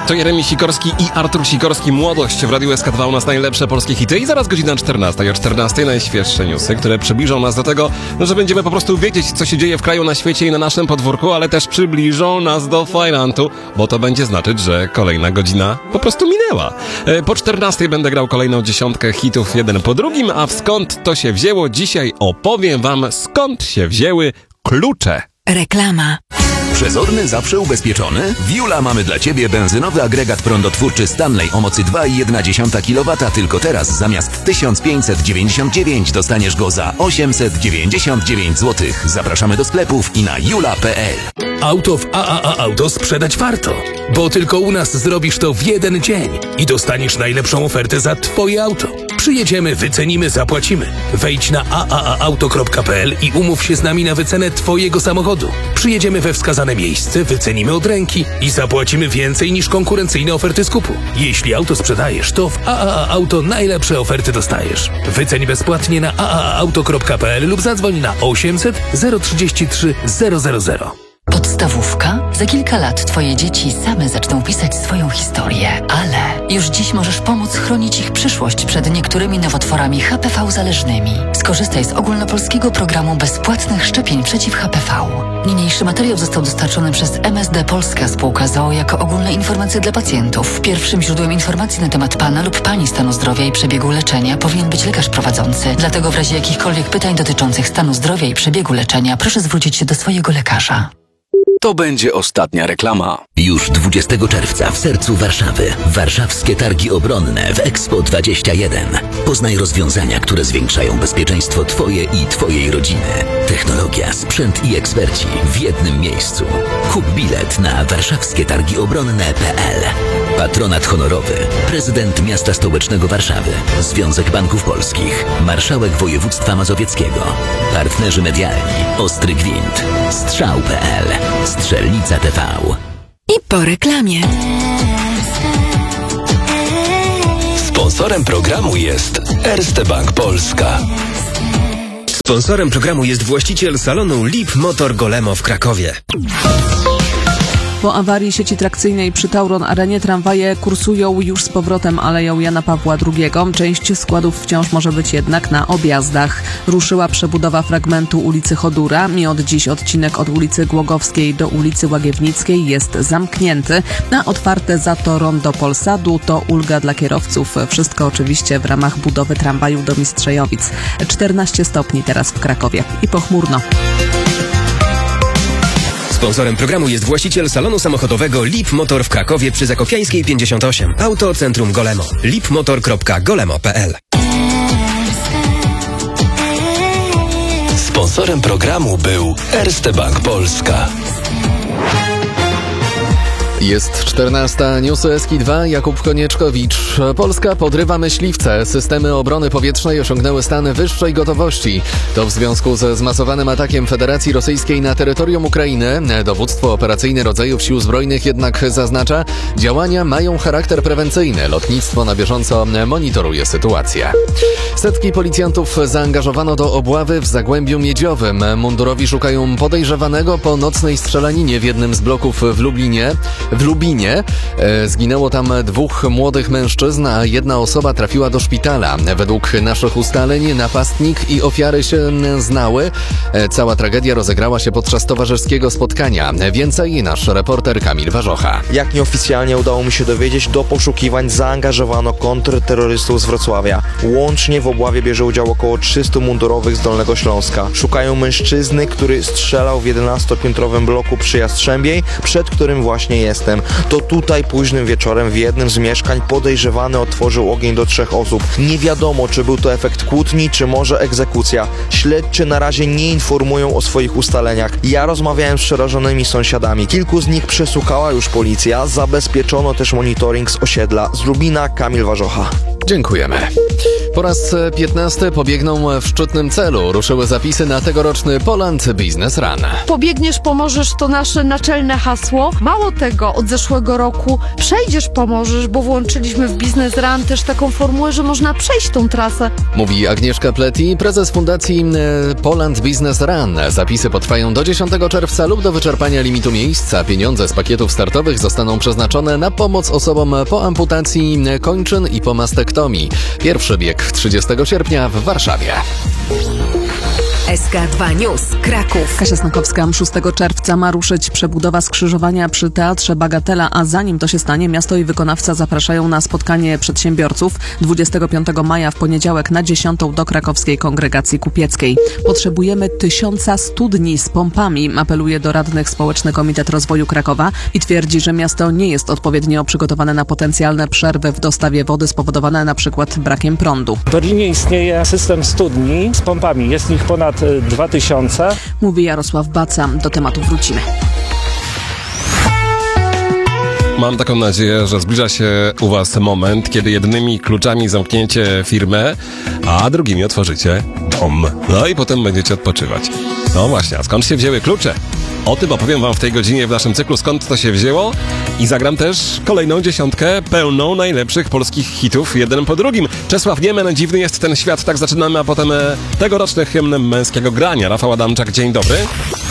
To Jeremi Sikorski i Artur Sikorski. Młodość w Radiu SK2 u nas najlepsze polskie hity. I zaraz godzina 14. O 14 najświeższe newsy, które przybliżą nas do tego, że będziemy po prostu wiedzieć, co się dzieje w kraju, na świecie i na naszym podwórku, ale też przybliżą nas do fajrantu, bo to będzie znaczyć, że kolejna godzina po prostu minęła. Po 14 będę grał kolejną dziesiątkę hitów jeden po drugim, a skąd to się wzięło? Dzisiaj opowiem wam, skąd się wzięły klucze. Reklama. Przezorny, zawsze ubezpieczony? W Jula mamy dla Ciebie benzynowy agregat prądotwórczy Stanley o mocy 2,1 kW, tylko teraz zamiast 1599 dostaniesz go za 899 zł. Zapraszamy do sklepów i na jula.pl. Auto w AAA Auto sprzedać warto, bo tylko u nas zrobisz to w jeden dzień i dostaniesz najlepszą ofertę za Twoje auto. Przyjedziemy, wycenimy, zapłacimy. Wejdź na aaauto.pl i umów się z nami na wycenę Twojego samochodu. Przyjedziemy we wskazane miejsce, wycenimy od ręki i zapłacimy więcej niż konkurencyjne oferty skupu. Jeśli auto sprzedajesz, to w AAA Auto najlepsze oferty dostajesz. Wyceń bezpłatnie na aaauto.pl lub zadzwoń na 800 033 000. Podstawówka? Za kilka lat Twoje dzieci same zaczną pisać swoją historię, ale już dziś możesz pomóc chronić ich przyszłość przed niektórymi nowotworami HPV zależnymi. Skorzystaj z ogólnopolskiego programu bezpłatnych szczepień przeciw HPV. Niniejszy materiał został dostarczony przez MSD Polska Spółka z o.o. jako ogólne informacje dla pacjentów. Pierwszym źródłem informacji na temat pana lub pani stanu zdrowia i przebiegu leczenia powinien być lekarz prowadzący. Dlatego w razie jakichkolwiek pytań dotyczących stanu zdrowia i przebiegu leczenia proszę zwrócić się do swojego lekarza. To będzie ostatnia reklama. Już 20 czerwca w sercu Warszawy. Warszawskie Targi Obronne w Expo 21. Poznaj rozwiązania, które zwiększają bezpieczeństwo Twoje i Twojej rodziny. Technologia, sprzęt i eksperci w jednym miejscu. Kup bilet na warszawskietargiobronne.pl. Patronat honorowy. Prezydent Miasta Stołecznego Warszawy. Związek Banków Polskich. Marszałek Województwa Mazowieckiego. Partnerzy medialni. Ostry Gwint. Strzał.pl. Strzelnica TV. I po reklamie. Sponsorem programu jest Erste Bank Polska. Sponsorem programu jest właściciel salonu Lip Motor Golemo w Krakowie. Po awarii sieci trakcyjnej przy Tauron Arenie tramwaje kursują już z powrotem Aleją Jana Pawła II. Część składów wciąż może być jednak na objazdach. Ruszyła przebudowa fragmentu ulicy Chodura i od dziś odcinek od ulicy Głogowskiej do ulicy Łagiewnickiej jest zamknięty, a otwarte za to rondo Polsadu to ulga dla kierowców. Wszystko oczywiście w ramach budowy tramwaju do Mistrzejowic. 14 stopni teraz w Krakowie i pochmurno. Sponsorem programu jest właściciel salonu samochodowego Lip Motor w Krakowie przy Zakopiańskiej 58. Autocentrum Golemo. lipmotor.golemo.pl. Sponsorem programu był Erste Bank Polska. Jest 14. Newsy SK2, Jakub Konieczkowicz. Polska podrywa myśliwce. Systemy obrony powietrznej osiągnęły stan wyższej gotowości. To w związku ze zmasowanym atakiem Federacji Rosyjskiej na terytorium Ukrainy. Dowództwo operacyjne rodzajów sił zbrojnych jednak zaznacza, działania mają charakter prewencyjny. Lotnictwo na bieżąco monitoruje sytuację. Setki policjantów zaangażowano do obławy w Zagłębiu Miedziowym. Mundurowi szukają podejrzewanego po nocnej strzelaninie w jednym z bloków w Lublinie. Zginęło tam 2 młodych mężczyzn, a 1 osoba trafiła do szpitala. Według naszych ustaleń napastnik i ofiary się znały. Cała tragedia rozegrała się podczas towarzyskiego spotkania. Więcej nasz reporter Kamil Warzocha. Jak nieoficjalnie udało mi się dowiedzieć, do poszukiwań zaangażowano kontrterrorystów z Wrocławia. Łącznie w obławie bierze udział około 300 mundurowych z Dolnego Śląska. Szukają mężczyzny, który strzelał w 11-piętrowym bloku przy Jastrzębiej, przed którym właśnie jestem. To tutaj późnym wieczorem w jednym z mieszkań podejrzewany otworzył ogień do 3 osób. Nie wiadomo, czy był to efekt kłótni, czy może egzekucja. Śledczy na razie nie informują o swoich ustaleniach. Ja rozmawiałem z przerażonymi sąsiadami. Kilku z nich przesłuchała już policja. Zabezpieczono też monitoring z osiedla. Z Lubina, Kamil Warzocha. Dziękujemy. Po raz 15 pobiegną w szczytnym celu. Ruszyły zapisy na tegoroczny Poland Business Run. Pobiegniesz, pomożesz to nasze naczelne hasło. Mało tego, od zeszłego roku przejdziesz, pomożesz, bo włączyliśmy w Business Run też taką formułę, że można przejść tą trasę. Mówi Agnieszka Pleti, prezes fundacji Poland Business Run. Zapisy potrwają do 10 czerwca lub do wyczerpania limitu miejsc, a pieniądze z pakietów startowych zostaną przeznaczone na pomoc osobom po amputacji kończyn i po mastektomii. Pierwszy bieg 30 sierpnia w Warszawie. SK2 News, Kraków. Kasia Snakowska. 6 czerwca ma ruszyć przebudowa skrzyżowania przy Teatrze Bagatela, a zanim to się stanie, miasto i wykonawca zapraszają na spotkanie przedsiębiorców 25 maja w poniedziałek na 10 do krakowskiej kongregacji kupieckiej. Potrzebujemy 1000 studni z pompami, apeluje do radnych Społeczny Komitet Rozwoju Krakowa i twierdzi, że miasto nie jest odpowiednio przygotowane na potencjalne przerwy w dostawie wody spowodowane na przykład brakiem prądu. W Berlinie istnieje system studni z pompami. Jest ich ponad 2000. Mówi Jarosław Baca. Do tematu wrócimy. Mam taką nadzieję, że zbliża się u Was moment, kiedy jednymi kluczami zamknięcie firmę, a drugimi otworzycie dom. No i potem będziecie odpoczywać. No właśnie, a skąd się wzięły klucze? O tym opowiem Wam w tej godzinie w naszym cyklu Skąd to się wzięło i zagram też kolejną dziesiątkę pełną najlepszych polskich hitów, jeden po drugim. Czesław Niemen, Dziwny jest ten świat, tak zaczynamy, a potem tegoroczny hymn męskiego grania. Rafał Adamczak, dzień dobry.